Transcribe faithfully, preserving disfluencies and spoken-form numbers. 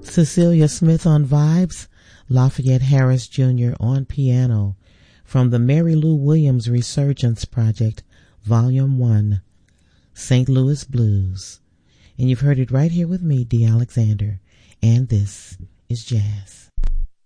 Cecilia Smith on vibes, Lafayette Harris Junior on piano from the Mary Lou Williams Resurgence Project, Volume one, Saint Louis Blues. And you've heard it right here with me, Dee Alexander, and this is Jazz.